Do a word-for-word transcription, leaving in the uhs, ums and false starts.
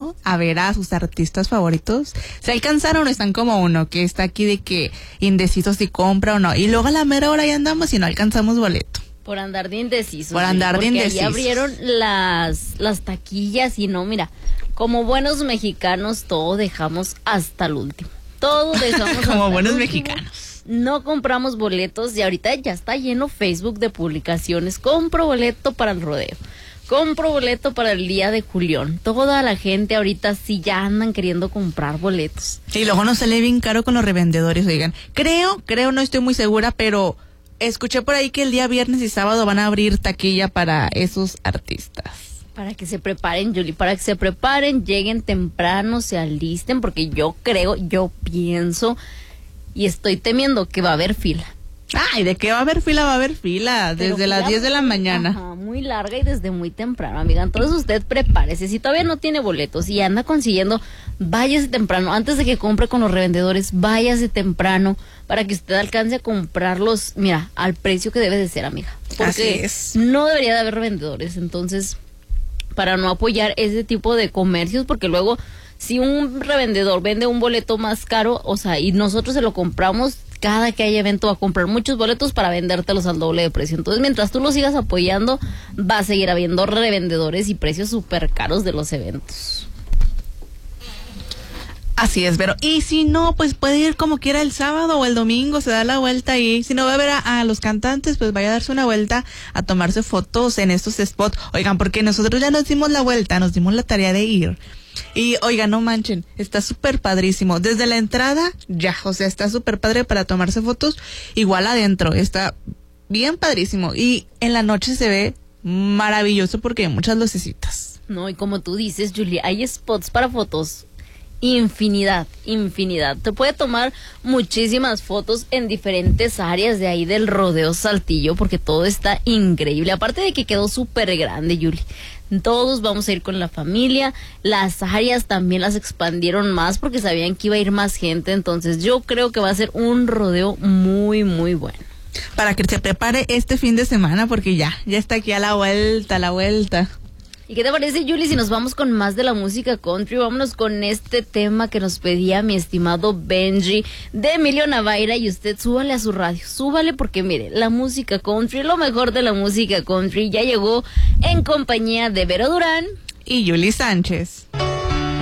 ido a ver a sus artistas favoritos? ¿Se alcanzaron o están como uno que está aquí de que indeciso si compra o no? Y luego a la mera hora ya andamos y no alcanzamos boleto. Por andar de indecisos. Por andar de indecisos. Porque ahí abrieron las, las taquillas y no, mira, como buenos mexicanos todo dejamos hasta el último. Todo dejamos como buenos último. mexicanos. No compramos boletos y ahorita ya está lleno Facebook de publicaciones. Compro boleto para el rodeo. Compro boleto para el día de Julián. Toda la gente ahorita sí ya andan queriendo comprar boletos. Y luego nos sale bien caro con los revendedores, oigan. Creo, creo, no estoy muy segura, pero escuché por ahí que el día viernes y sábado van a abrir taquilla para esos artistas. Para que se preparen, Julie, para que se preparen, lleguen temprano, se alisten, porque yo creo, yo pienso y estoy temiendo que va a haber fila. Ay, ¿de qué va a haber fila? Va a haber fila, Pero desde las diez de la mañana. Ajá, muy larga y desde muy temprano, amiga. Entonces usted prepárese. Si todavía no tiene boletos y anda consiguiendo, váyase temprano. Antes de que compre con los revendedores, váyase temprano para que usted alcance a comprarlos, mira, al precio que debe de ser, amiga. Porque así es. No debería de haber revendedores. Entonces, para no apoyar ese tipo de comercios, porque luego, si un revendedor vende un boleto más caro, o sea, y nosotros se lo compramos, cada que haya evento va a comprar muchos boletos para vendértelos al doble de precio. Entonces, mientras tú lo sigas apoyando, va a seguir habiendo revendedores y precios súper caros de los eventos. Así es, Vero. Y si no, pues puede ir como quiera el sábado o el domingo, se da la vuelta y si no va a ver a, a los cantantes, pues vaya a darse una vuelta a tomarse fotos en estos spots. Oigan, porque nosotros ya nos dimos la vuelta, nos dimos la tarea de ir. Y oigan, no manchen, está súper padrísimo. Desde la entrada, ya, o sea, está súper padre para tomarse fotos. Igual adentro, está bien padrísimo. Y en la noche se ve maravilloso porque hay muchas lucecitas. No, y como tú dices, Julia, hay spots para fotos. Infinidad, infinidad. Te puede tomar muchísimas fotos en diferentes áreas de ahí del rodeo Saltillo porque todo está increíble. Aparte de que quedó súper grande, Yuli. Todos vamos a ir con la familia. Las áreas también las expandieron más porque sabían que iba a ir más gente. Entonces yo creo que va a ser un rodeo muy, muy bueno. Para que se prepare este fin de semana porque ya, ya está aquí a la vuelta, a la vuelta. ¿Y qué te parece, Julie, si nos vamos con más de la música country? Vámonos con este tema que nos pedía mi estimado Benji de Emilio Navaira y usted súbale a su radio, súbale porque mire, la música country, lo mejor de la música country ya llegó en compañía de Vero Durán y Yuli Sánchez.